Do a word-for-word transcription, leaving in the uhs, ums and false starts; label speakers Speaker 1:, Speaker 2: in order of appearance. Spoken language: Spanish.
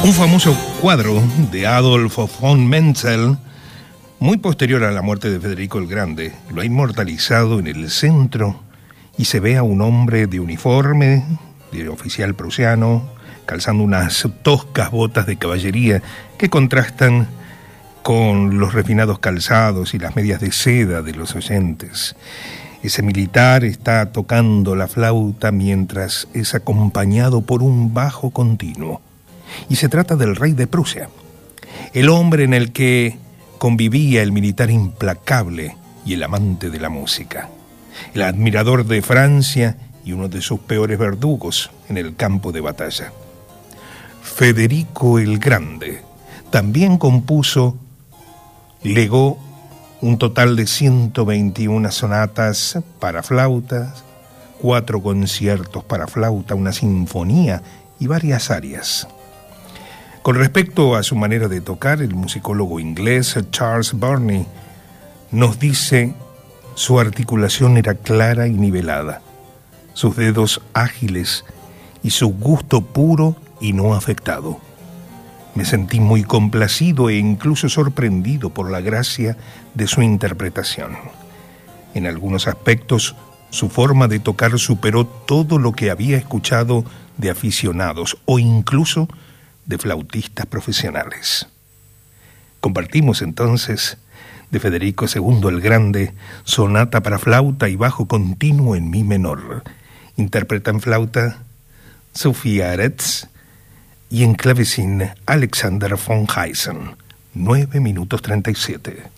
Speaker 1: Un famoso cuadro de Adolf von Menzel, muy posterior a la muerte de Federico el Grande, lo ha inmortalizado en el centro y se ve a un hombre de uniforme, de oficial prusiano, calzando unas toscas botas de caballería que contrastan con los refinados calzados y las medias de seda de los oyentes. Ese militar está tocando la flauta mientras es acompañado por un bajo continuo. Y se trata del rey de Prusia, el hombre en el que convivía el militar implacable y el amante de la música, el admirador de Francia y uno de sus peores verdugos en el campo de batalla. Federico el Grande también compuso, legó un total de ciento veintiuna sonatas para flautas, cuatro conciertos para flauta, una sinfonía y varias arias. Con respecto a su manera de tocar, el musicólogo inglés Charles Burney nos dice: su articulación era clara y nivelada, sus dedos ágiles y su gusto puro y no afectado. Me sentí muy complacido e incluso sorprendido por la gracia de su interpretación. En algunos aspectos, su forma de tocar superó todo lo que había escuchado de aficionados o incluso de flautistas profesionales. Compartimos entonces de Federico segundo el Grande, sonata para flauta y bajo continuo en mi menor. Interpreta en flauta Sofía Aretz y en clavecín Alexander von Heysen. nueve minutos treinta y siete.